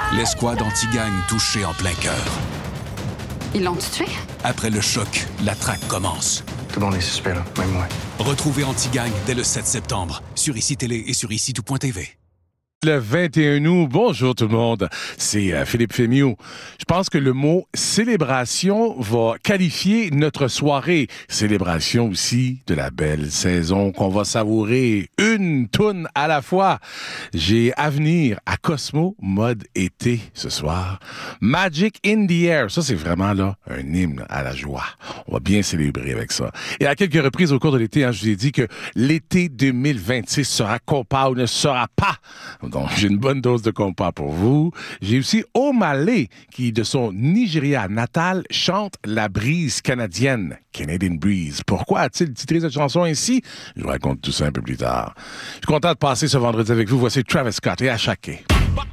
L'escouade anti-gang touchée en plein cœur. Ils l'ont tué? Après le choc, la traque commence. Tout le monde est suspect, là, même moi. Retrouvez Anti-Gang dès le 7 septembre sur ICI Télé et sur ICI-tout.tv. Le 21 août, bonjour tout le monde, c'est Philippe Fémiou. Je pense que le mot célébration va qualifier notre soirée. Célébration aussi de la belle saison qu'on va savourer une toune à la fois. J'ai Avenir à Cosmo, mode été ce soir. Magic in the Air, ça c'est vraiment là un hymne à la joie. On va bien célébrer avec ça. Et à quelques reprises au cours de l'été, je vous ai dit que l'été 2026 sera compas ou ne sera pas. Donc, j'ai une bonne dose de compas pour vous. J'ai aussi Omale, qui, de son Nigeria natal, chante la brise canadienne, Canadian Breeze. Pourquoi a-t-il titré cette chanson ainsi? Je vous raconte tout ça un peu plus tard. Je suis content de passer ce vendredi avec vous. Voici Travis Scott et Ashake.